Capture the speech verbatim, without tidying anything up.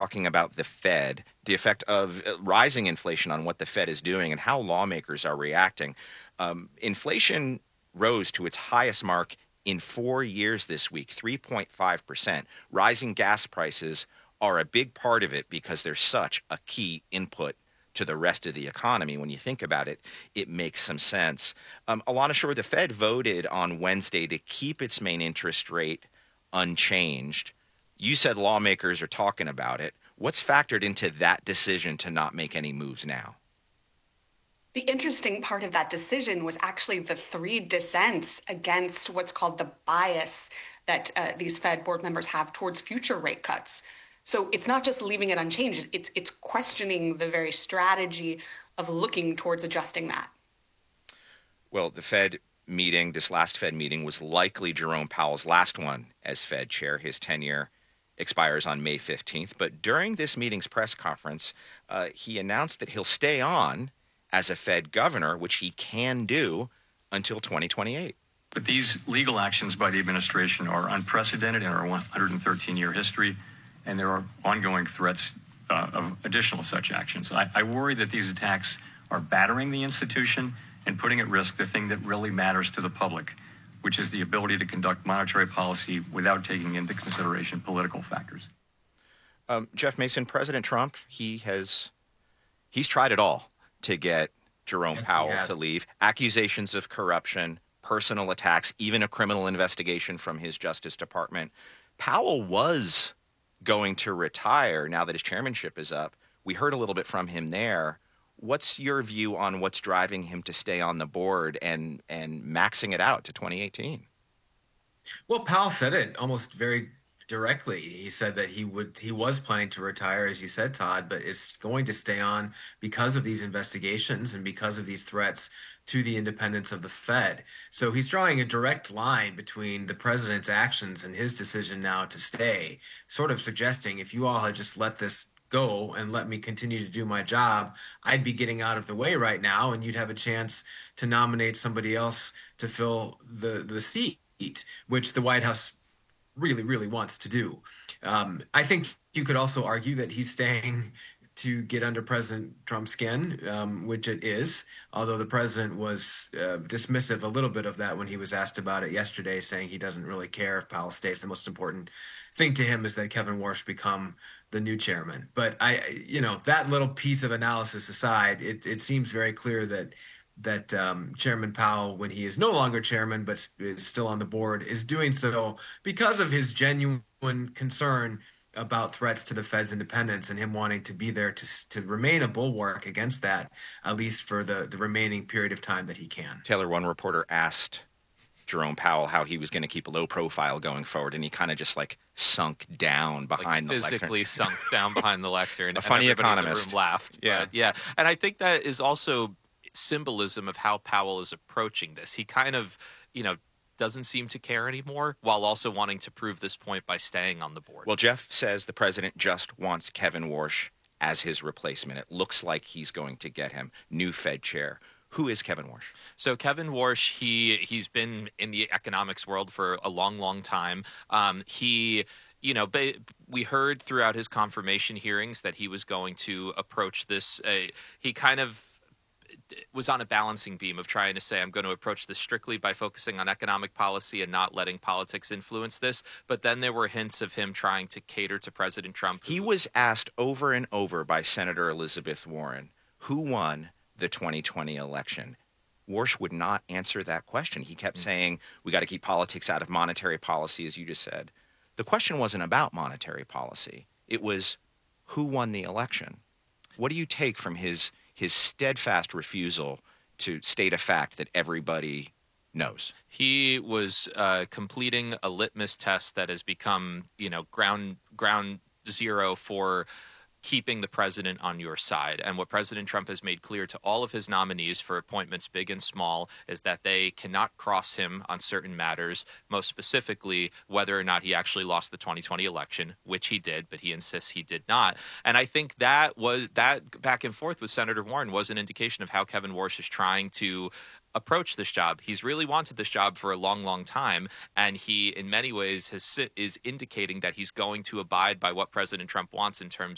talking about the Fed, the effect of rising inflation on what the Fed is doing and how lawmakers are reacting. Um, inflation rose to its highest mark in four years this week, three point five percent. Rising gas prices are a big part of it because they're such a key input to the rest of the economy. When you think about it, it makes some sense. Um, Alana Shore, the Fed voted on Wednesday to keep its main interest rate unchanged. You said lawmakers are talking about it. What's factored into that decision to not make any moves now? The interesting part of that decision was actually the three dissents against what's called the bias that uh, these Fed board members have towards future rate cuts. So it's not just leaving it unchanged, it's it's questioning the very strategy of looking towards adjusting that. Well, the Fed meeting, this last Fed meeting, was likely Jerome Powell's last one as Fed chair. His tenure expires on May fifteenth. But during this meeting's press conference, uh, he announced that he'll stay on as a Fed governor, which he can do until twenty twenty-eight. But these legal actions by the administration are unprecedented in our one hundred thirteen year history, and there are ongoing threats uh, of additional such actions. I, I worry that these attacks are battering the institution and putting at risk the thing that really matters to the public, which is the ability to conduct monetary policy without taking into consideration political factors. Um, Jeff Mason, President Trump, he has he's tried it all to get Jerome Yes, Powell to leave. Accusations of corruption, personal attacks, even a criminal investigation from his Justice Department. Powell was going to retire now that his chairmanship is up. We heard a little bit from him there. What's your view on what's driving him to stay on the board and and maxing it out to twenty eighteen? Well, Powell said it almost very directly. He said that he would he was planning to retire, as you said, Todd, but is going to stay on because of these investigations and because of these threats to the independence of the Fed. So he's drawing a direct line between the president's actions and his decision now to stay, sort of suggesting if you all had just let this go and let me continue to do my job, I'd be getting out of the way right now, and you'd have a chance to nominate somebody else to fill the the seat, which the White House really, really wants to do. Um, I think you could also argue that he's staying to get under President Trump's skin, um, which it is, although the president was uh, dismissive a little bit of that when he was asked about it yesterday, saying he doesn't really care if Powell stays. The most important thing to him is that Kevin Warsh become the new chairman. But I, you know, that little piece of analysis aside, it, it seems very clear that that um, Chairman Powell, when he is no longer chairman but is still on the board, is doing so because of his genuine concern about threats to the Fed's independence and him wanting to be there to to remain a bulwark against that, at least for the, the remaining period of time that he can. Taylor, one reporter asked Jerome Powell how he was going to keep a low profile going forward, and he kind of just like sunk down behind like the lectern. Physically sunk down behind the lectern. A funny and everybody economist. In the room laughed. Yeah. But yeah. And I think that is also symbolism of how Powell is approaching this. He kind of, you know, doesn't seem to care anymore while also wanting to prove this point by staying on the board. Well, Jeff says the president just wants Kevin Warsh as his replacement. It looks like he's going to get him new Fed chair. Who is Kevin Warsh? So Kevin Warsh, he he's been in the economics world for a long, long time. Um, he, you know, ba- we heard throughout his confirmation hearings that he was going to approach this. Uh, he kind of was on a balancing beam of trying to say, I'm going to approach this strictly by focusing on economic policy and not letting politics influence this. But then there were hints of him trying to cater to President Trump. He was asked over and over by Senator Elizabeth Warren, who won the twenty twenty election. Warsh would not answer that question. He kept mm-hmm. saying, we got to keep politics out of monetary policy, as you just said. The question wasn't about monetary policy. It was, who won the election? What do you take from his his steadfast refusal to state a fact that everybody knows? He was uh, completing a litmus test that has become, you know, ground ground zero for keeping the president on your side. And what President Trump has made clear to all of his nominees for appointments, big and small, is that they cannot cross him on certain matters, most specifically whether or not he actually lost the twenty twenty election, which he did, but he insists he did not. And I think that was that back and forth with Senator Warren was an indication of how Kevin Warsh is trying to approach this job. He's really wanted this job for a long, long time, and he, in many ways, has is indicating that he's going to abide by what President Trump wants in terms